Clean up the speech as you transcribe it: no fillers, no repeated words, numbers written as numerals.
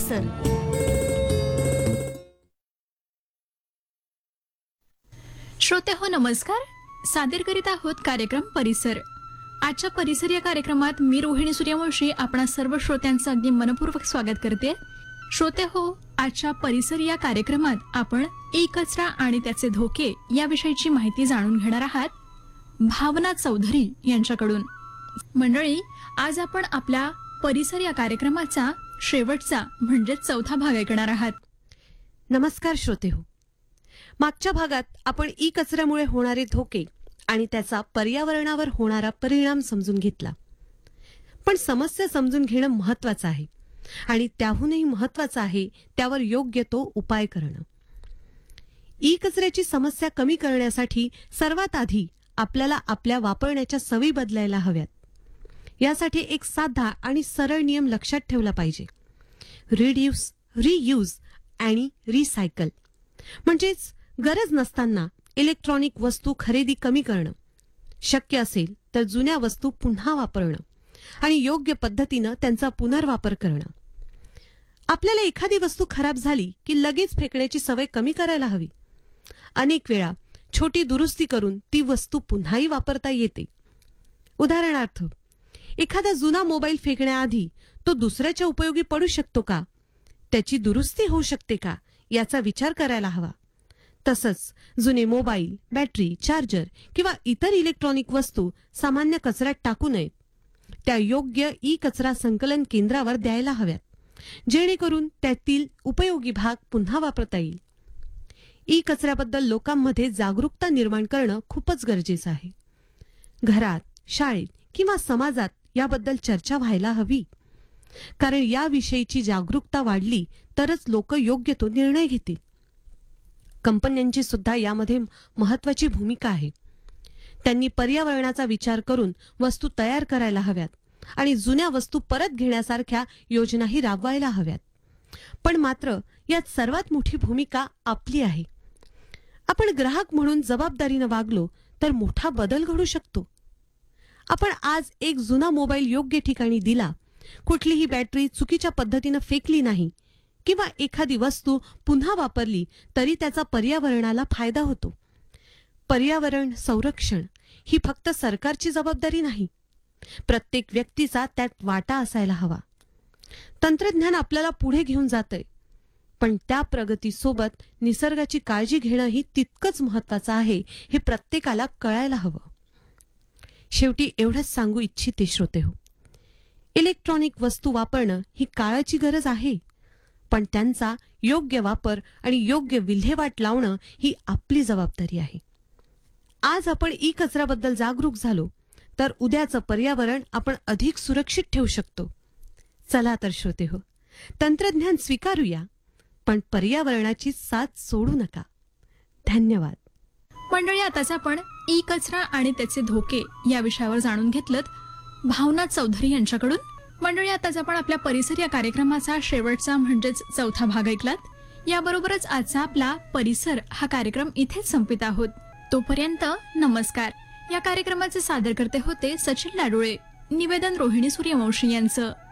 परिसर. श्रोते हो नमस्कार. सादर करीत आहोत कार्यक्रम परिसर. आजच्या परिसर या कार्यक्रमात मी रोहिणी सूर्यवंशी आपणा सर्व श्रोत्यांचं अगदी मनपूर्वक स्वागत करते. श्रोते हो, आजच्या परिसर या कार्यक्रमात आपण ई कचरा आणि त्याचे धोके याविषयीची माहिती जाणून घेणार आहात भावना चौधरी यांच्याकडून. मंडळी, आज आपण आपल्या परिसर या कार्यक्रमाचा शेवटचा म्हणजे चौथा भाग ऐकणार आहात. नमस्कार श्रोते हो. मागच्या भागात आपण ई कचऱ्यामुळे होणारे धोके आणि त्याचा पर्यावरणावर होणारा परिणाम समजून घेतला. पण समस्या समजून घेणं महत्वाचं आहे आणि त्याहूनही महत्वाचं आहे त्यावर योग्य तो उपाय करणं. ई कचऱ्याची समस्या कमी करण्यासाठी सर्वात आधी आपल्याला आपल्या वापरण्याच्या सवयी बदलायला हव्यात. यासाठी एक साधा आणि सरळ नियम लक्षात ठेवला पाहिजे. रिड्यूस, रियूज आणि रिसायकल. म्हणजेच गरज नसताना इलेक्ट्रॉनिक वस्तू खरेदी कमी करणं, शक्य असेल तर जुन्या वस्तू पुन्हा वापरणं आणि योग्य पद्धतीनं त्यांचा पुनर्वापर करणं. आपल्याला एखादी वस्तू खराब झाली की लगेच फेकण्याची सवय कमी करायला हवी. अनेक वेळा छोटी दुरुस्ती करून ती वस्तू पुन्हाही वापरता येते. उदाहरणार्थ, एखादा जुना मोबाईल फेकण्याआधी तो दुसऱ्याच्या उपयोगी पडू शकतो का, त्याची दुरुस्ती होऊ शकते का याचा विचार करायला हवा. तसंच जुने मोबाईल, बॅटरी, चार्जर किंवा इतर इलेक्ट्रॉनिक वस्तू सामान्य कचऱ्यात टाकू नयेत. त्या योग्य ई कचरा संकलन केंद्रावर द्यायला हव्यात, जेणेकरून त्यातील उपयोगी भाग पुन्हा वापरता येईल. ई कचऱ्याबद्दल लोकांमध्ये जागरूकता निर्माण करणं खूपच गरजेचं आहे. घरात, शाळेत किंवा समाजात याबद्दल चर्चा व्हायला हवी. कारण याविषयीची जागरूकता वाढली तरच लोक योग्य तो निर्णय घेतील. कंपन्यांची सुद्धा यामध्ये महत्वाची भूमिका आहे. त्यांनी पर्यावरणाचा विचार करून वस्तू तयार करायला हव्यात आणि जुन्या वस्तू परत घेण्यासारख्या योजनाही राबवायला हव्यात. पण मात्र यात सर्वात मोठी भूमिका आपली आहे. आपण ग्राहक म्हणून जबाबदारीनं वागलो तर मोठा बदल घडू शकतो. आपण आज एक जुना मोबाईल योग्य ठिकाणी दिला, कुठलीही बॅटरी चुकीच्या पद्धतीनं फेकली नाही किंवा एखादी वस्तू पुन्हा वापरली तरी त्याचा पर्यावरणाला फायदा होतो. पर्यावरण संरक्षण ही फक्त सरकारची जबाबदारी नाही, प्रत्येक व्यक्तीचा त्यात वाटा असायला हवा. तंत्रज्ञान आपल्याला पुढे घेऊन जातंय, पण त्या प्रगतीसोबत निसर्गाची काळजी घेणंही तितकंच महत्वाचं आहे हे प्रत्येकाला कळायला हवं. शेवटी एवढंच सांगू इच्छिते श्रोते हो, इलेक्ट्रॉनिक वस्तू वापरणं ही काळाची गरज आहे, पण त्यांचा योग्य वापर आणि योग्य विल्हेवाट लावणं ही आपली जबाबदारी आहे. आज आपण ई कचऱ्याबद्दल जागरूक झालो तर उद्याचं पर्यावरण आपण अधिक सुरक्षित ठेवू शकतो. चला तर श्रोते हो, तंत्रज्ञान स्वीकारूया, पण पर्यावरणाची साथ सोडू नका. धन्यवाद. मंडळी, आताच आपण ई कचरा आणि त्याचे धोके या विषयावर जाणून घेतलं भावना चौधरी यांच्याकडून. मंडळी, आताच आपण आपल्या परिसर या कार्यक्रमाचा शेवटचा म्हणजेच चौथा भाग ऐकलात. याबरोबरच आजचा आपला परिसर हा कार्यक्रम इथेच संपित आहोत. तोपर्यंत नमस्कार. या कार्यक्रमाचे सादर करते होते सचिन लाडोळे. निवेदन रोहिणी सूर्यवंशी यांचं.